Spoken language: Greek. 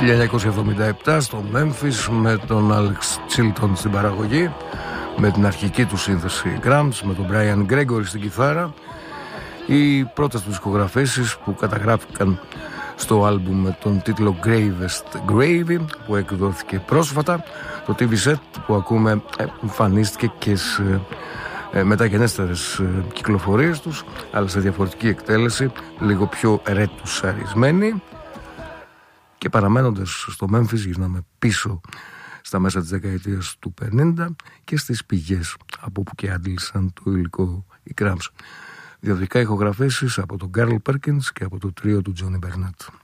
1977 στο Memphis με τον Alex Chilton στην παραγωγή, με την αρχική του σύνθεση Grams, με τον Brian Gregory στην κιθάρα. Οι πρώτες του δισκογραφήσεις που καταγράφηκαν στο άλμπουμ με τον τίτλο Gravest Gravy, που εκδόθηκε πρόσφατα. Το TV set που ακούμε εμφανίστηκε και σε μεταγενέστερες κυκλοφορίες τους, αλλά σε διαφορετική εκτέλεση, λίγο πιο ρετουσαρισμένη. Και παραμένοντας στο Memphis, γυρνάμε πίσω στα μέσα της δεκαετίας του 50 και στις πηγές από όπου και άντλησαν το υλικό οι Cramps. Διαδικά ηχογραφήσεις από τον Carl Perkins και από το τρίο του Johnny Burnett.